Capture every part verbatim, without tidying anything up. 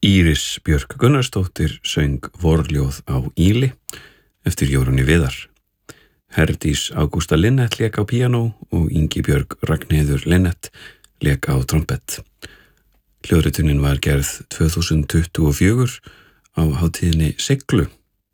Íris Björk Gunnarsdóttir söng Vorljóð á Íli eftir Jórunni Viðar. Herdís Ágústa Linnet lék á píanó og Ingibjörg Ragnheiður Linnet lék á trompett. Hljóðritunin var gerð tvö þúsund tuttugu og fjögur á hátíðinni Siglu.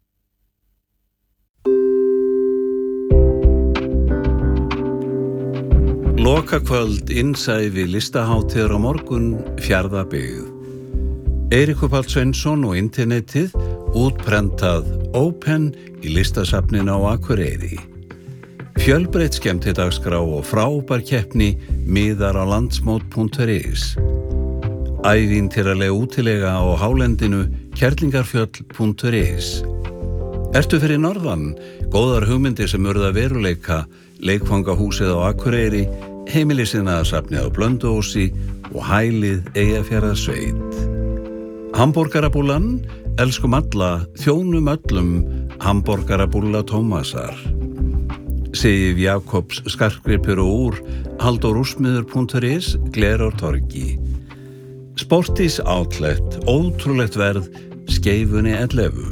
Lokakvöld innsæfi listahátíðar á morgun Fjarðabyggð. Eiríkur Páll Sveinsson og internetið útprentað Open í listasafninu á Akureyri. Fjölbreytt skemmtidagskrá og frábær keppni miðar á landsmót punktur is. Ævintýraleg útilega á hálendinu kerlingarfjöll punktur is. Ertu fyrir norðan? Góðar hugmyndir sem urða veruleika, leikfangahúsið á Akureyri, heimilisiðnaðarsafnið á Blönduósi og hælið Eyjafjarðarsveit. Hamborgarabúllan, elskum alla, þjónum öllum, hamborgarabúlla Tómasar. Sif Jakobs skartgripur og úr, halldórúsmiður punktur is, Glerártorgi. Sportis Outlet, ótrúlegt verð, Skeifunni ellefu.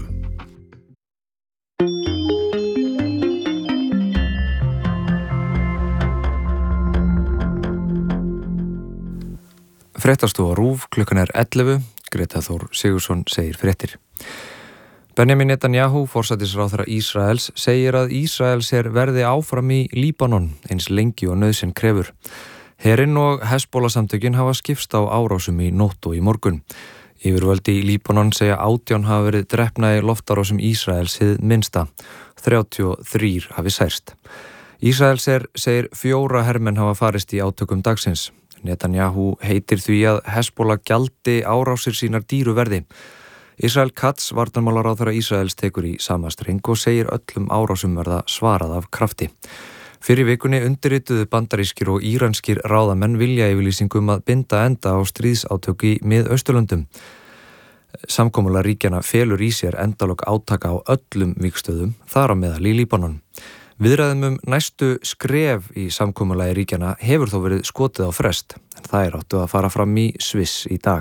Fréttastofa RÚV, klukkan er ellefu. Greta Þór Sigurðsson segir fréttir. Benjamin Netanyahu, forsætisráðherra Ísraels, segir að Ísraels her verði áfram í Líbanon eins lengi og nauðsyn krefur. Herinn og Hezbollah-samtökin hafa skipst á árásum í nótt og í morgun. Yfirvöld í Líbanon segja átján hafa verið drepna í loftárásum Ísraels hið minnsta. þrjátíu og þrír hafi særst. Ísraels her segir fjóra hermenn hafa farist í átökum dagsins. Netanyahu heitir því að Hezbollah gjaldi árásir sínar dýru verði. Israel Katz, varnarmálaráðherra Ísraels, tekur í sama streng og segir öllum árásum verða svarað af krafti. Fyrir vikunni undirrituðu bandarískir og íranskir ráðamenn viljayfirlýsingum að binda enda á stríðsátök í Mið-Austurlöndum. Samkomulag ríkjanna felur í sér endalok átaka á öllum vígstöðum, þar á meðal í Líbanon. Viðræðum um næstu skref í samkomulagi ríkjanna hefur þó verið skotið á frest, en það er áttu að fara fram í Sviss í dag.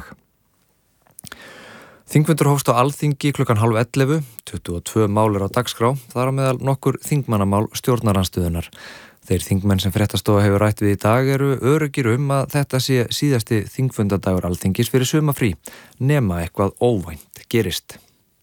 Þingfundur hófst á Alþingi klukkan hálf ellefu, tuttugu og tvö mál er á dagskrá, þar á meðal nokkur þingmannamál stjórnarandstöðunar. Þeir þingmenn sem fréttastofa hefur rætt við í dag eru öruggir um að þetta sé síðasti þingfundadagur Alþingis fyrir sumarfrí, nema eitthvað óvænt gerist.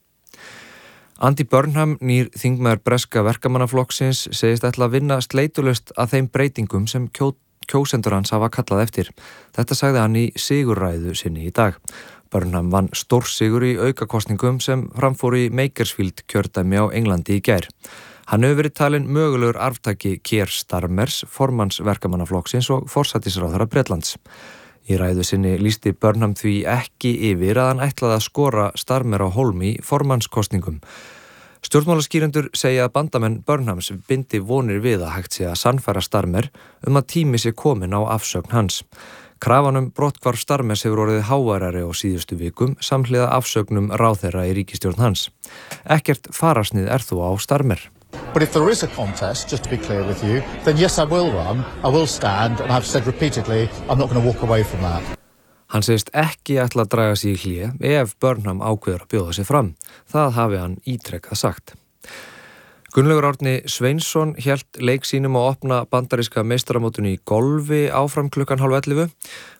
Andy Burnham, nýr þingmaður breska verkamannaflokksins, segist ætla að vinna sleitulaust að þeim breytingum sem kjó, kjósendur hans hafa kallað eftir. Þetta sagði hann í sigurræðu sinni í dag. Burnham vann stórsigur í aukakosningum sem framfóru í Makersfield kjördæmi á Englandi í gær. Hann hefur verið talinn mögulegur arftaki Keir Starmers, formanns verkamannaflokksins og forsætisráðherra Bretlands. Í ræðu sinni lýsti Burnham því ekki yfir að hann ætlaði að skora Starmer á hólmi í formannskosningum. Stjórnmálaskýrendur segja að bandamenn Burnhams bindi vonir við að hægt sé að sannfæra Starmer um að tími sé komin á afsögn hans. Krafan um brotthvarf Starmers hefur orðið háværari á síðustu vikum samhliða afsögnum ráðherra í ríkisstjórn hans. Ekkert fararsnið er þó á Starmer. But if there is a contest, just to be clear with you, then yes, I will run, I will stand, and I've said repeatedly, I'm not going to walk away from that. Hann segist ekki ætla að draga sig í hlé ef Burnham ákveður að bjóða sig fram. Það hafi hann ítrekkað sagt. Gunnlaugur Árni Sveinsson hélt leik sínum að opna bandaríska meistaramótinu í golfi áfram klukkan hálf ellefu.